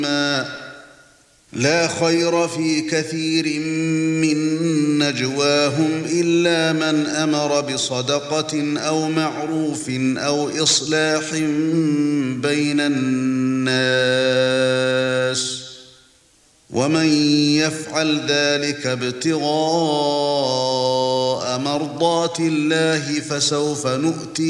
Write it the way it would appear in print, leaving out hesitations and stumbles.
لا خير في كثير من نجواهم إلا من أمر بصدقة أو معروف أو إصلاح بين الناس ومن يفعل ذلك ابتغاء مرضات الله فسوف نؤتيه